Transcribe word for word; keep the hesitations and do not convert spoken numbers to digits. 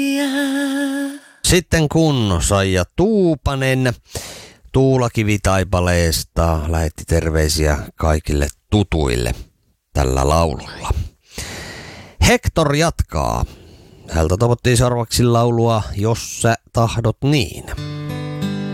Sitten kun Saija Tuupanen Tuulakivitaipaleesta lähetti terveisiä kaikille tutuille tällä laululla. Hector jatkaa. Häneltä tavoittiin seuraavaksi laulua Jos sä tahdot niin.